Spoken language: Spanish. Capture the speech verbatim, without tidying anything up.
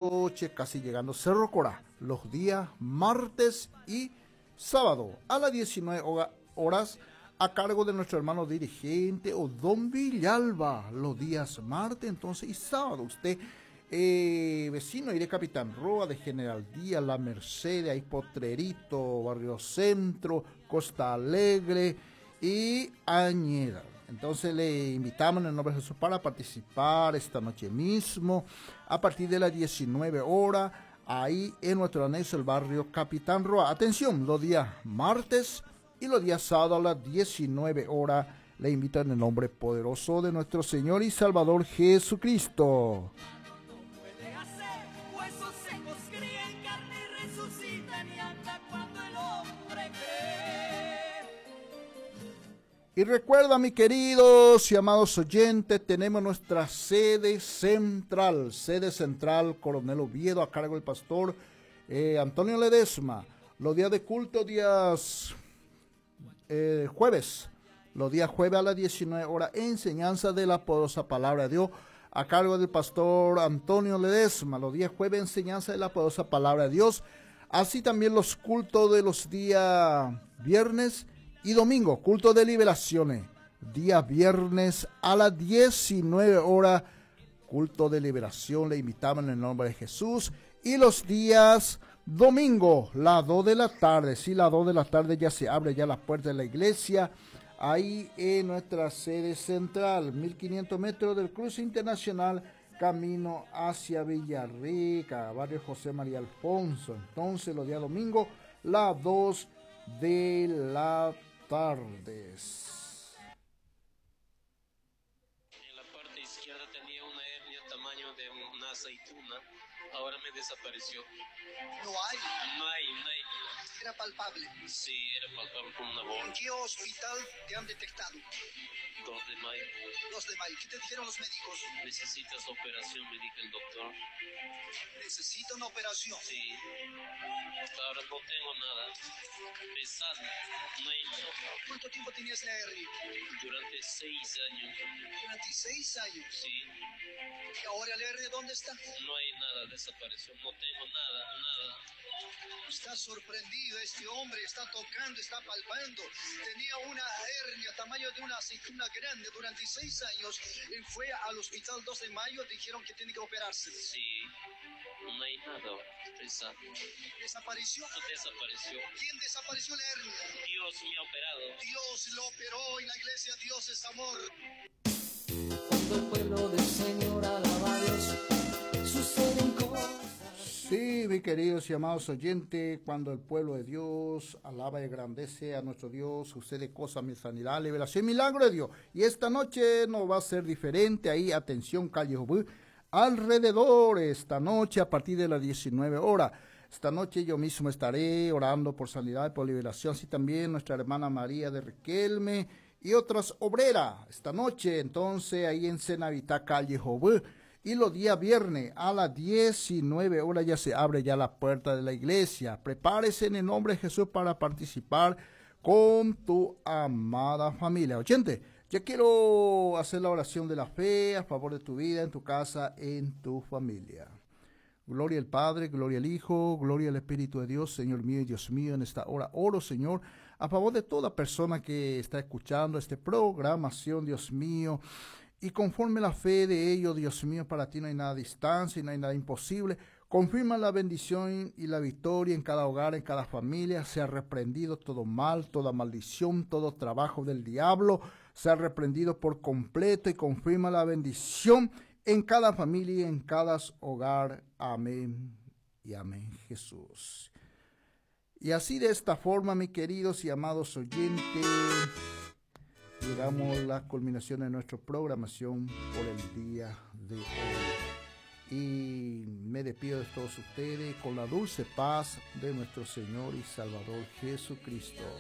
noche, casi llegando Cerro Corá, los días martes y sábado a las diecinueve horas a cargo de nuestro hermano dirigente o Don Villalba, los días martes entonces y sábado. Usted, eh, vecino de Capitán Roa, de General Díaz, La Merced, ahí Potrerito, Barrio Centro, Costa Alegre y Añeda. Entonces le invitamos en el nombre de Jesús para participar esta noche mismo a partir de las diecinueve horas ahí en nuestro anexo el barrio Capitán Roa. Atención, los días martes y los días sábados a las diecinueve horas le invito en el nombre poderoso de nuestro Señor y Salvador Jesucristo. Y recuerda, mis queridos y amados oyentes, tenemos nuestra sede central, sede central Coronel Oviedo, a cargo del pastor eh, Antonio Ledesma. Los días de culto, días eh, jueves, los días jueves a las diecinueve horas, enseñanza de la poderosa palabra de Dios, a cargo del pastor Antonio Ledesma. Los días jueves, enseñanza de la poderosa palabra de Dios. Así también los cultos de los días viernes y domingo, culto de liberaciones, día viernes a las diecinueve horas, culto de liberación, le invitamos en el nombre de Jesús. Y los días domingo, las dos de la tarde, sí, las dos de la tarde ya se abre ya la puerta de la iglesia, ahí en nuestra sede central, mil quinientos metros del cruce internacional, camino hacia Villarrica, barrio José María Alfonso. Entonces los días domingo, las dos de la tardes. En la parte izquierda tenía una hernia tamaño de una aceituna, ahora me desapareció. No hay. No hay, no hay. Era palpable. Sí, era palpable con una bola. ¿En qué hospital te han detectado? dos de mayo. dos de mayo. ¿Qué te dijeron los médicos? Necesitas operación, me dijo el doctor. Necesita una operación. Sí. Ahora no tengo nada. Pesado. No hay nada. ¿Cuánto tiempo tenías la hernia? Durante seis años. Durante seis años. Sí. ¿Y ahora la hernia dónde está? No hay nada, desapareció. No tengo nada, nada. Está sorprendido este hombre, está tocando, está palpando. Tenía una hernia tamaño de una aceituna grande durante seis años. Y fue al hospital dos de mayo, dijeron que tiene que operarse. Sí. No hay nada. Pesado. ¿Desapareció? Desapareció. ¿Quién desapareció la hernia? Dios me ha operado. Dios lo operó en la iglesia. Dios es amor. Cuando el pueblo del Señor alaba a Dios, suceden cosas. Sí, mis queridos y amados oyentes, cuando el pueblo de Dios alaba y engrandece a nuestro Dios, sucede cosas, mi sanidad, liberación, milagro de Dios. Y esta noche no va a ser diferente. Ahí, atención, calle Jobú, alrededor, esta noche a partir de las diecinueve horas. Esta noche yo mismo estaré orando por sanidad y por liberación. Así también nuestra hermana María de Riquelme y otras obreras. Esta noche, entonces, ahí en Cenavita, calle Jobú. Y los días viernes a las diecinueve horas ya se abre ya la puerta de la iglesia. Prepárese en el nombre de Jesús para participar con tu amada familia. Oyente, ya quiero hacer la oración de la fe a favor de tu vida, en tu casa, en tu familia. Gloria al Padre, gloria al Hijo, gloria al Espíritu de Dios, Señor mío y Dios mío, en esta hora oro, Señor, a favor de toda persona que está escuchando esta programación, Dios mío. Y conforme la fe de ellos, Dios mío, para ti no hay nada a distancia y no hay nada imposible. Confirma la bendición y la victoria en cada hogar, en cada familia. Sea reprendido todo mal, toda maldición, todo trabajo del diablo. Sea reprendido por completo y confirma la bendición en cada familia y en cada hogar. Amén y amén, Jesús. Y así de esta forma, mis queridos y amados oyentes, llegamos a la culminación de nuestra programación por el día de hoy. Y me despido de todos ustedes con la dulce paz de nuestro Señor y Salvador Jesucristo.